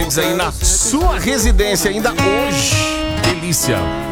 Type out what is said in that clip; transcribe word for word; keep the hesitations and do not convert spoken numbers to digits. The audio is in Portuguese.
novidades aí na sua residência ainda hoje. Delícia.